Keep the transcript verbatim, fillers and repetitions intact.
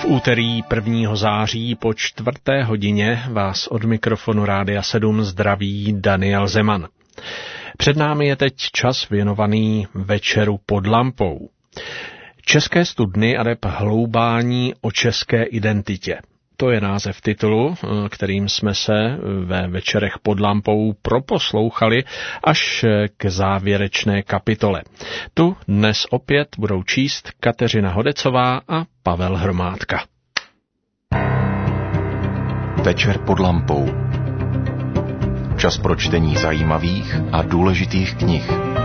V úterý prvního září po čtvrté hodině vás od mikrofonu Rádia sedm zdraví Daniel Zeman. Před námi je teď čas věnovaný Večeru pod lampou. České studny adep hloubání o české identitě. To je název titulu, kterým jsme se ve Večerech pod lampou proposlouchali až k závěrečné kapitole. Tu dnes opět budou číst Kateřina Hodecová a Pavel Hromádka. Večer pod lampou. Čas pro čtení zajímavých a důležitých knih.